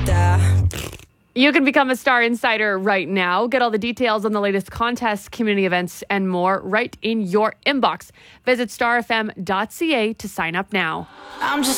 You can become a Star Insider right now. Get all the details on the latest contests, community events, and more right in your inbox. Visit starfm.ca to sign up now.